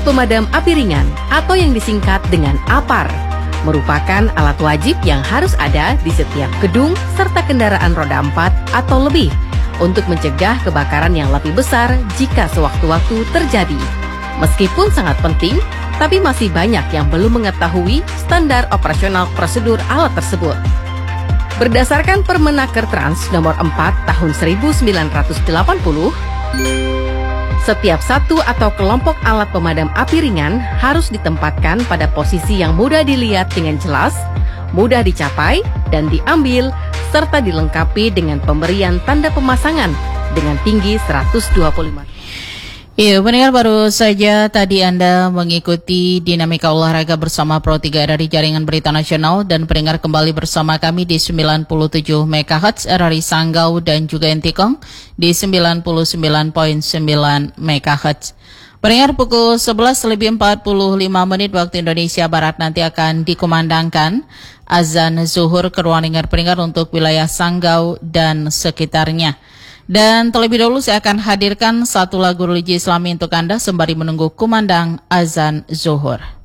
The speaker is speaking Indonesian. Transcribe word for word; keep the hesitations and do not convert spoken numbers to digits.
pemadam api ringan atau yang disingkat dengan APAR merupakan alat wajib yang harus ada di setiap gedung serta kendaraan roda empat atau lebih untuk mencegah kebakaran yang lebih besar jika sewaktu-waktu terjadi. Meskipun sangat penting, tapi masih banyak yang belum mengetahui standar operasional prosedur alat tersebut. Berdasarkan Permenaker Trans nomor empat tahun seribu sembilan ratus delapan puluh, setiap satu atau kelompok alat pemadam api ringan harus ditempatkan pada posisi yang mudah dilihat dengan jelas, mudah dicapai dan diambil, serta dilengkapi dengan pemberian tanda pemasangan dengan tinggi seratus dua puluh lima. Iya, pendengar, baru saja tadi Anda mengikuti dinamika olahraga bersama Pro tiga dari Jaringan Berita Nasional, dan pendengar kembali bersama kami di sembilan puluh tujuh megahertz R R I Sanggau dan juga Entikong di sembilan puluh sembilan koma sembilan megahertz. Pendengar, pukul sebelas lebih empat puluh lima menit waktu Indonesia Barat nanti akan dikumandangkan azan zuhur ke ruang dengar pendengar untuk wilayah Sanggau dan sekitarnya. Dan terlebih dahulu saya akan hadirkan satu lagu religi Islami untuk Anda sembari menunggu kumandang azan zuhur.